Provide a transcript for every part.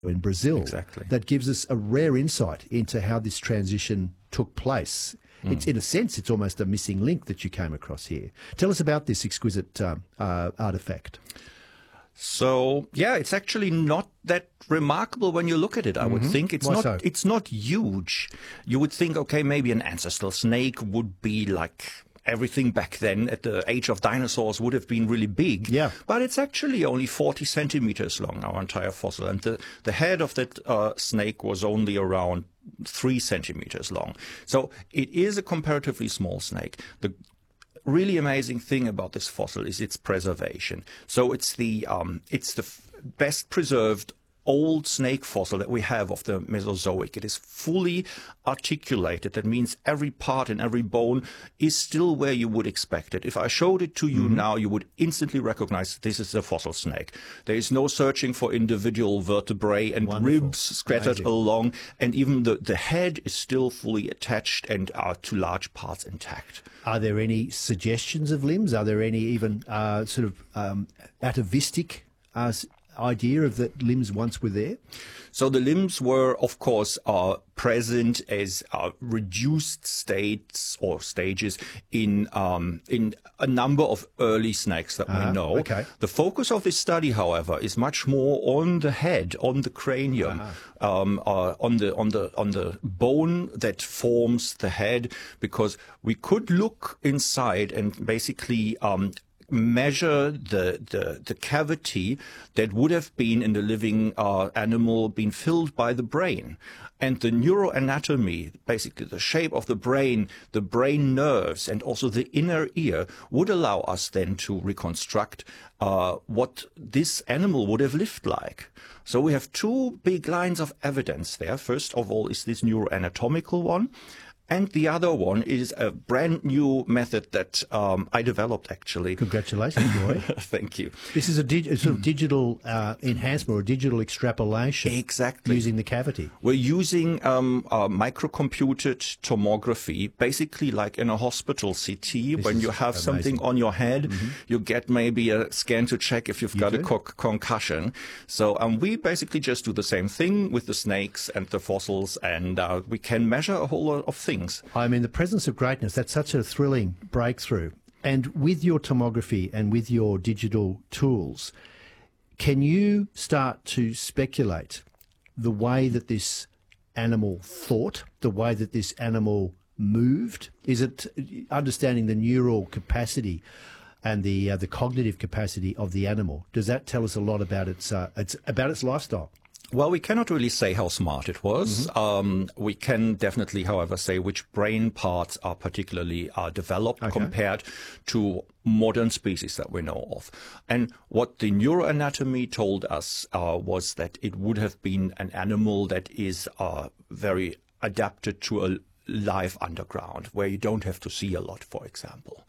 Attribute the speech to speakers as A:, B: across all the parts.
A: in Brazil.
B: Exactly.
A: That gives us a rare insight into how this transition took place. It's, in a sense, it's almost a missing link that you came across here. Tell us about this exquisite artifact.
B: So, yeah, it's actually not that remarkable when you look at it, I would think. It's
A: Why
B: not
A: so?
B: It's not huge. You would think, okay, maybe an ancestral snake would be like everything back then at the age of dinosaurs would have been really big.
A: Yeah.
B: But it's actually only 40 centimeters long, our entire fossil. And the head of that snake was only around 3 centimeters long. So it is a comparatively small snake. The really amazing thing about this fossil is its preservation. So it's the best preserved old snake fossil that we have of the Mesozoic. It is fully articulated. That means every part and every bone is still where you would expect it. If I showed it to you now, you would instantly recognize this is a fossil snake. There is no searching for individual vertebrae and
A: Wonderful.
B: ribs scattered
A: Amazing.
B: along, and even the head is still fully attached and to large parts intact.
A: Are there any suggestions of limbs? Are there any even atavistic idea of that limbs once were there?
B: So the limbs were, of course, present as reduced states or stages in a number of early snakes that we know.
A: Okay.
B: The focus of this study, however, is much more on the head, on the cranium, on the bone that forms the head, because we could look inside and basically measure the cavity that would have been in the living animal being filled by the brain. And the neuroanatomy, basically the shape of the brain nerves, and also the inner ear would allow us then to reconstruct what this animal would have lived like. So we have two big lines of evidence there. First of all is this neuroanatomical one. And the other one is a brand new method that I developed, actually.
A: Congratulations, Roy.
B: Thank you.
A: This is a sort of digital enhancement or digital extrapolation.
B: Exactly.
A: Using the cavity.
B: We're using microcomputed tomography, basically like in a hospital CT. When you have something on your head, you get maybe a scan to check if you've got a concussion. So we basically just do the same thing with the snakes and the fossils, and we can measure a whole lot of things.
A: I'm in the presence of greatness. That's such a thrilling breakthrough. And with your tomography and with your digital tools, can you start to speculate the way that this animal thought, the way that this animal moved? Is it understanding the neural capacity and the cognitive capacity of the animal? Does that tell us a lot about its lifestyle?
B: Well, we cannot really say how smart it was. We can definitely, however, say which brain parts are particularly developed compared to modern species that we know of. And what the neuroanatomy told us was that it would have been an animal that is very adapted to a life underground, where you don't have to see a lot, for example.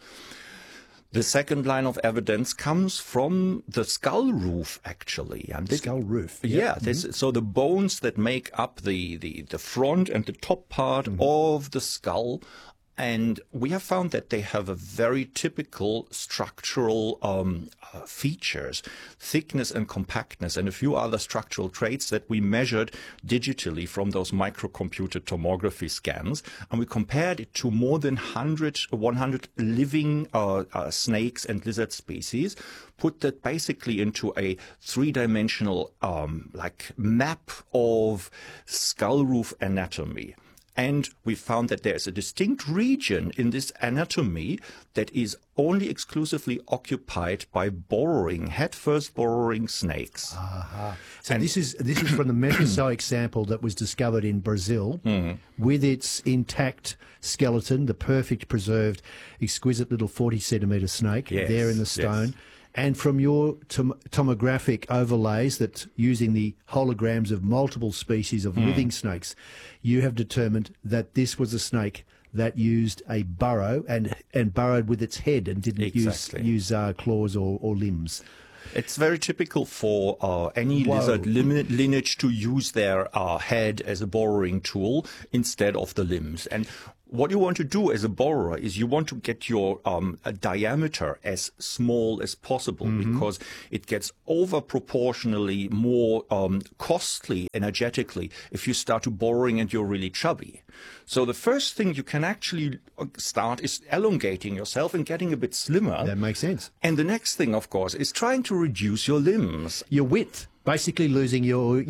B: The second line of evidence comes from the skull roof, actually. And
A: Skull roof.
B: Yeah. So the bones that make up the front and the top part of the skull. And we have found that they have a very typical structural features, thickness and compactness, and a few other structural traits that we measured digitally from those microcomputed tomography scans. And we compared it to more than 100 living snakes and lizard species, put that basically into a three-dimensional map of skull roof anatomy. And we found that there's a distinct region in this anatomy that is only exclusively occupied by head-first burrowing snakes.
A: So this is from the Mesozoic sample that was discovered in Brazil with its intact skeleton, the perfect preserved, exquisite little 40-centimetre snake there in the stone. Yes. And from your tomographic overlays that using the holograms of multiple species of living snakes, you have determined that this was a snake that used a burrow and burrowed with its head and didn't use claws or limbs.
B: It's very typical for any lizard lineage to use their head as a burrowing tool instead of the limbs. And what you want to do as a borer is you want to get your a diameter as small as possible, because it gets over proportionally more costly energetically if you start to boring and you're really chubby. So the first thing you can actually start is elongating yourself and getting a bit slimmer.
A: That makes sense.
B: And the next thing, of course, is trying to reduce your limbs.
A: Your width. Basically losing your,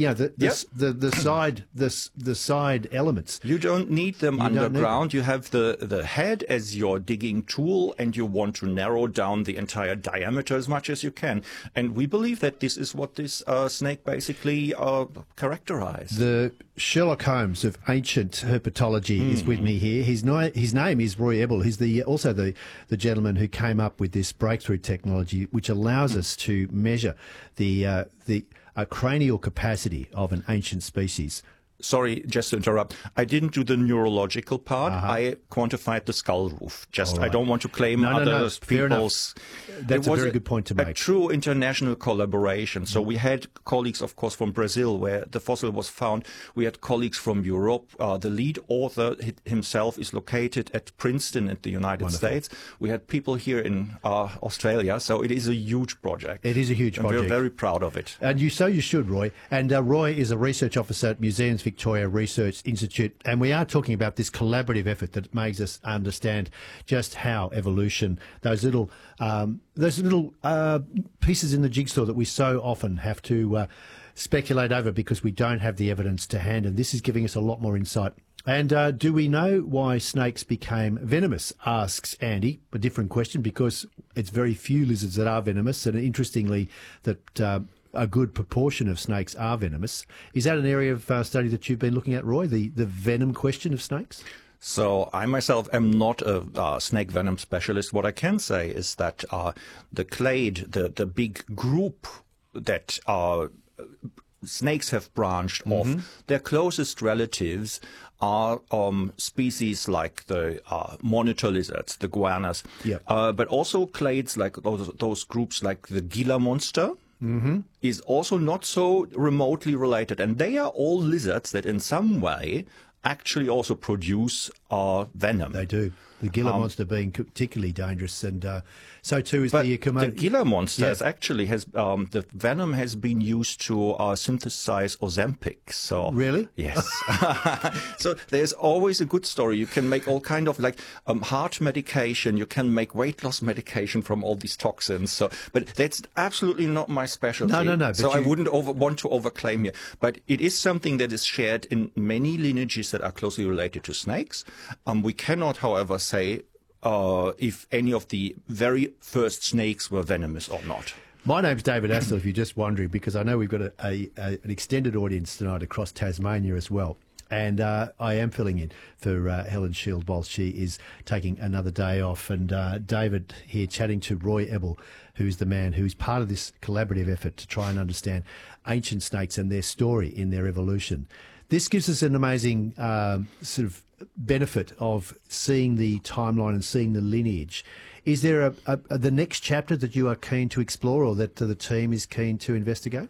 A: the side elements.
B: You don't need them underground. You have the head as your digging tool, and you want to narrow down the entire diameter as much as you can. And we believe that this is what this snake basically characterized.
A: The Sherlock Holmes of ancient herpetology is with me here. His name is Roy Ebel. He's also the gentleman who came up with this breakthrough technology, which allows us to measure the cranial capacity of an ancient species.
B: Sorry, just to interrupt. I didn't do the neurological part. I quantified the skull roof. I don't want to claim other people's.
A: That's a very good point to make.
B: A true international collaboration. So we had colleagues, of course, from Brazil, where the fossil was found. We had colleagues from Europe. The lead author himself is located at Princeton in the United States. We had people here in Australia. So it is a huge project.
A: It is a huge project.
B: We're very proud of it.
A: And you should, Roy. And Roy is a research officer at Museums Victoria Research Institute, and we are talking about this collaborative effort that makes us understand just how evolution, those little pieces in the jigsaw that we so often have to speculate over because we don't have the evidence to hand, and this is giving us a lot more insight. And do we know why snakes became venomous, asks Andy. A different question, because it's very few lizards that are venomous, and interestingly that a good proportion of snakes are venomous. Is that an area of study that you've been looking at, Roy, the venom question of snakes?
B: So I myself am not a snake venom specialist. What I can say is that the clade, the big group that snakes have branched off, their closest relatives are species like the monitor lizards, the guanas, but also clades like those groups like the Gila monster. Is also not so remotely related. And they are all lizards that in some way actually also produce venom.
A: They do. The Gila monster being particularly dangerous, and so too is the Komodo.
B: The Gila monster has the venom has been used to synthesize Ozempic. So
A: really,
B: yes. So there's always a good story. You can make all kind of like heart medication. You can make weight loss medication from all these toxins. So, but that's absolutely not my specialty.
A: No.
B: So I wouldn't want to overclaim here. But it is something that is shared in many lineages that are closely related to snakes. We cannot, however, say if any of the very first snakes were venomous or not.
A: My name's David Astle, if you're just wondering, because I know we've got an extended audience tonight across Tasmania as well. And I am filling in for Helen Shield while she is taking another day off. And David here chatting to Roy Ebel, who's the man who's part of this collaborative effort to try and understand ancient snakes and their story in their evolution. This gives us an amazing sort of benefit of seeing the timeline and seeing the lineage. Is there the next chapter that you are keen to explore, or that the team is keen to investigate?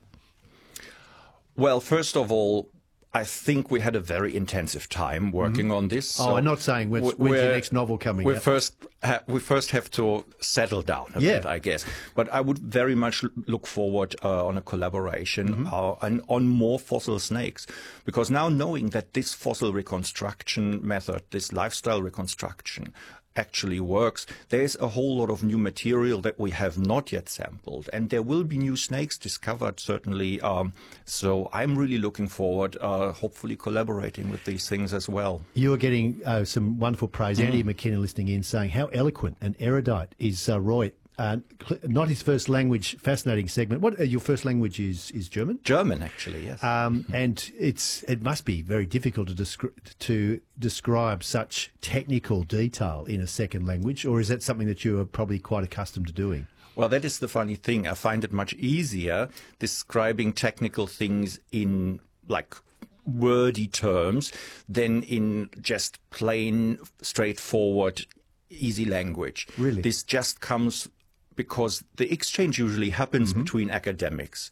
B: Well, first of all, I think we had a very intensive time working on this.
A: So I'm not saying when's your next novel coming out.
B: We first have to settle down a bit, I guess. But I would very much look forward on a collaboration and on more fossil snakes. Because now knowing that this fossil reconstruction method, this lifestyle reconstruction, actually works, there's a whole lot of new material that we have not yet sampled, and there will be new snakes discovered, certainly. So I'm really looking forward, hopefully collaborating with these things as well.
A: You are getting some wonderful praise. Andy McKinnon listening in saying how eloquent and erudite is Roy. Not his first language, fascinating segment. What your first language is German?
B: German, actually, yes.
A: And it must be very difficult to describe such technical detail in a second language, or is that something that you are probably quite accustomed to doing?
B: Well, that is the funny thing. I find it much easier describing technical things in like wordy terms than in just plain, straightforward, easy language.
A: Really?
B: This just comes because the exchange usually happens between academics.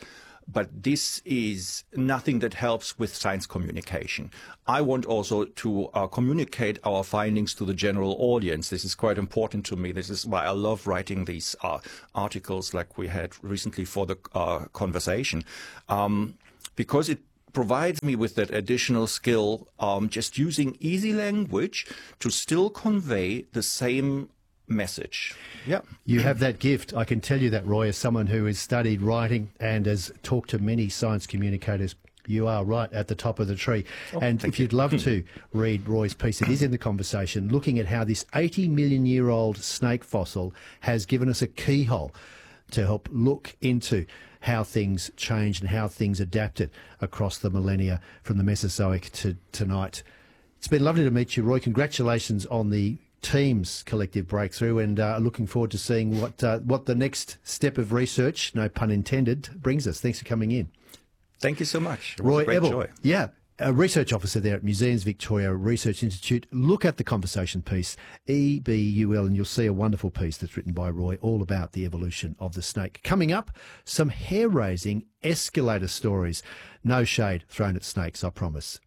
B: but this is nothing that helps with science communication. I want also to communicate our findings to the general audience. This is quite important to me. This is why I love writing these articles like we had recently for the conversation, because it provides me with that additional skill, just using easy language to still convey the same message. Yeah.
A: You have that gift. I can tell you that, Roy, as someone who has studied writing and has talked to many science communicators. You are right at the top of the tree. And if you'd love to read Roy's piece, it is in the conversation, looking at how this 80 million year old snake fossil has given us a keyhole to help look into how things changed and how things adapted across the millennia from the Mesozoic to tonight. It's been lovely to meet you, Roy. Congratulations on the team's collective breakthrough, and looking forward to seeing what the next step of research, no pun intended, brings us. Thanks for coming in.
B: Thank you so much. It was
A: Roy
B: a great
A: Ebel,
B: joy.
A: yeah, a research officer there at Museums Victoria Research Institute. Look at the conversation piece, EBUL, and you'll see a wonderful piece that's written by Roy all about the evolution of the snake. Coming up, some hair-raising escalator stories. No shade thrown at snakes, I promise.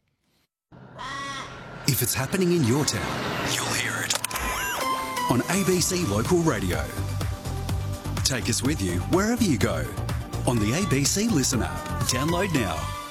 C: If it's happening in your town, you'll hear it on ABC Local Radio. Take us with you wherever you go on the ABC Listen app. Download now.